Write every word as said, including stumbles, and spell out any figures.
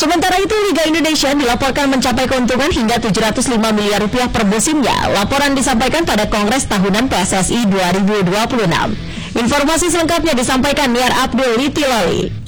Sementara itu, Liga Indonesia dilaporkan mencapai keuntungan hingga tujuh ratus lima miliar rupiah per musimnya. Laporan disampaikan pada Kongres Tahunan P S S I dua ribu dua puluh enam. Informasi selengkapnya disampaikan Niar Abdul Litiloli.